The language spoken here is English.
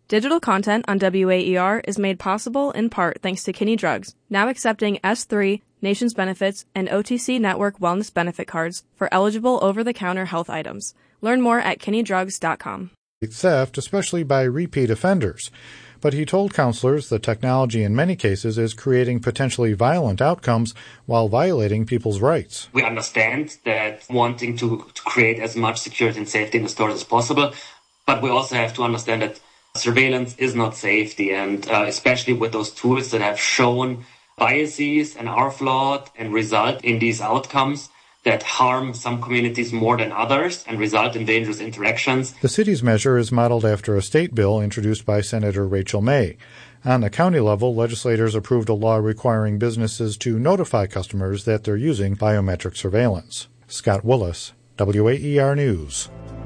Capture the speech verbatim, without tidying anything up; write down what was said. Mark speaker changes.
Speaker 1: Digital content on W A E R is made possible in part thanks to Kinney Drugs, now accepting S three, Nations Benefits, and O T C Network Wellness Benefit Cards for eligible over-the-counter health items. Learn more at kinney drugs dot com.
Speaker 2: Theft, especially by repeat offenders. But he told counselors the technology in many cases is creating potentially violent outcomes while violating people's rights.
Speaker 3: We understand that wanting to, to create as much security and safety in the stores as possible, but we also have to understand that surveillance is not safety, and uh, especially with those tools that have shown biases and are flawed and result in these outcomes that harm some communities more than others and result in dangerous interactions.
Speaker 2: The city's measure is modeled after a state bill introduced by Senator Rachel May. On the county level, legislators approved a law requiring businesses to notify customers that they're using biometric surveillance. Scott Willis, W A E R News.